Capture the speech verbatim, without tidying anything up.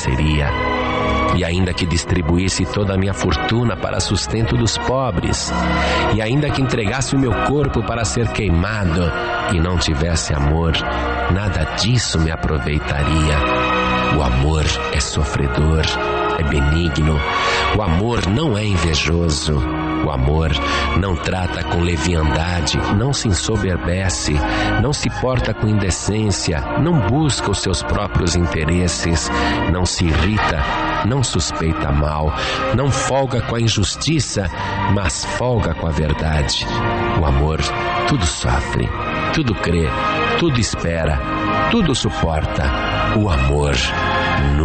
seria. E ainda que distribuísse toda a minha fortuna para sustento dos pobres, e ainda que entregasse o meu corpo para ser queimado, e não tivesse amor, nada disso me aproveitaria. O amor é sofredor, é benigno. O amor não é invejoso. O amor não trata com leviandade, não se ensoberbece, não se porta com indecência, não busca os seus próprios interesses, não se irrita, não suspeita mal, não folga com a injustiça, mas folga com a verdade. O amor tudo sofre, tudo crê, tudo espera, tudo suporta. O amor nunca